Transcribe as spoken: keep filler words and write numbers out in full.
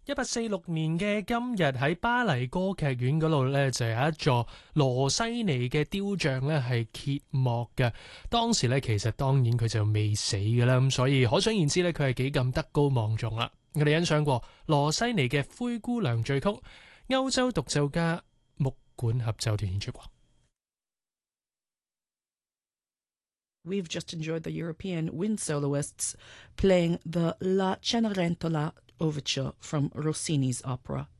一八四六年嘅今日喺巴黎歌劇院嗰度咧，就有一座羅西尼嘅雕像咧係揭幕嘅。當時咧其實當然佢就未死嘅啦，咁所以可想而知咧佢係幾咁德高望重啦。我哋欣賞過羅西尼嘅《灰姑娘序曲》，歐洲獨奏家木管合奏團演出過。 We've just enjoyed the European wind soloists playing the La Cenerentola Overture from Rossini's opera